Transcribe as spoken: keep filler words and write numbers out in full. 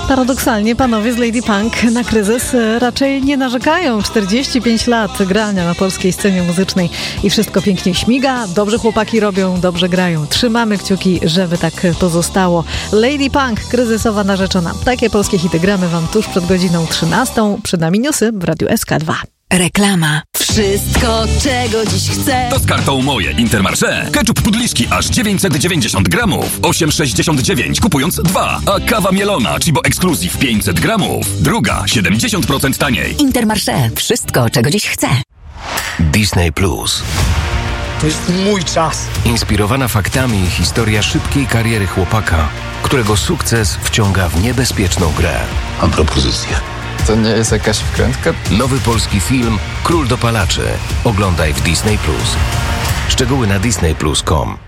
Paradoksalnie panowie z Lady Punk na kryzys raczej nie narzekają. czterdzieści pięć lat grania na polskiej scenie muzycznej i wszystko pięknie śmiga. Dobrze chłopaki robią, dobrze grają. Trzymamy kciuki, żeby tak pozostało. Lady Punk, kryzysowa narzeczona. Takie polskie hity gramy wam tuż przed godziną trzynastą. Przed nami newsy w Radiu S K dwa. Reklama. Wszystko, czego dziś chcę. To z kartą Moje Intermarché. Ketchup Pudliszki aż dziewięćset dziewięćdziesiąt gramów. osiem sześćdziesiąt dziewięć kupując dwa. A kawa mielona Chibo Exclusive pięćset gramów. Druga siedemdziesiąt procent taniej. Intermarché. Wszystko, czego dziś chcę. Disney Plus. To jest mój czas. Inspirowana faktami historia szybkiej kariery chłopaka, którego sukces wciąga w niebezpieczną grę. Mam propozycję. To nie jest jakaś wkrętka? Nowy polski film Król dopalaczy. Oglądaj w Disney Plus. Szczegóły na disney plus kropka com.